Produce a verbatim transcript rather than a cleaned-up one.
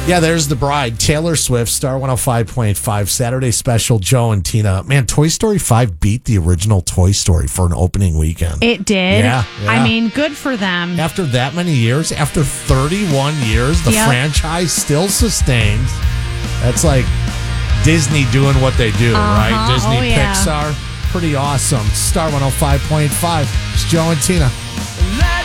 Yeah, there's the bride, Taylor Swift, Star one oh five point five, Saturday special, Joe and Tina. Man, Toy Story five beat the original Toy Story for an opening weekend. It did. Yeah, yeah. I mean, good for them. After that many years, after thirty-one years, the Yep. franchise still sustains. That's like Disney doing what they do, Uh-huh. right? Disney, Oh, yeah. Pixar. Pretty awesome. Star one oh five point five. It's Joe and Tina. Let